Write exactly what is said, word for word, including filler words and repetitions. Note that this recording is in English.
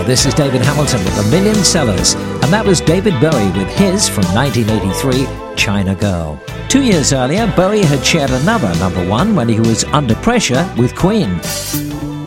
This is David Hamilton with A Million Sellers, and that was David Bowie with his, from nineteen eighty-three, China Girl. Two years earlier, Bowie had shared another number one when he was under pressure with Queen.